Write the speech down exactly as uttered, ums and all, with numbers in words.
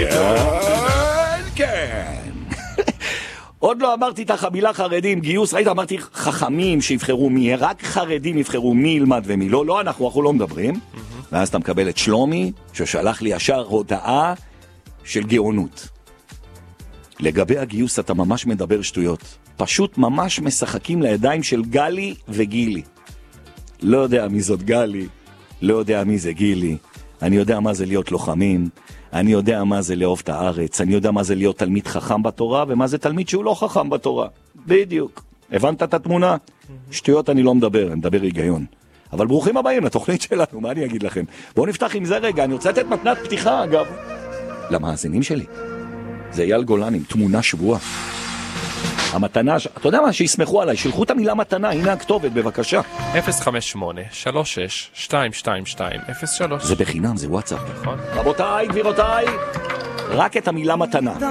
כן, כן. עוד לא אמרתי את המילה חרדים, גיוס, ראית, אמרתי חכמים שיבחרו מי, רק חרדים יבחרו מי ילמד ומי לא, לא אנחנו, אנחנו לא מדברים. ואז אתה מקבל את שלומי, ששלח לי ישר הודעה של גאונות. לגבי הגיוס אתה ממש מדבר שטויות. פשוט ממש משחקים לידיים של גלי וגילי. לא יודע מי זאת גלי, לא יודע מי זה גילי, אני יודע מה זה להיות לוחמים, אני יודע מה זה לאהוב את הארץ, אני יודע מה זה להיות תלמיד חכם בתורה, ומה זה תלמיד שהוא לא חכם בתורה. בדיוק. הבנת את התמונה? שטויות אני לא מדבר, אני מדבר היגיון. אבל ברוכים הבאים לתוכנית שלנו, מה אני אגיד לכם? בואו נפתח עם זה רגע, אני רוצה לתת מתנת פתיחה, אגב. למאזינים שלי. זה אייל גולן עם תמונה שבועה. המתנה, אתה יודע מה? שיסמכו עליי, שילחו את המילה מתנה, הנה הכתובת, בבקשה. אפס חמש שמונה שלוש שש שתיים שתיים שתיים אפס שלוש. זה בחינם, זה וואטסאפ. נכון. רבותיי, גבירותיי, רק את המילה מתנה.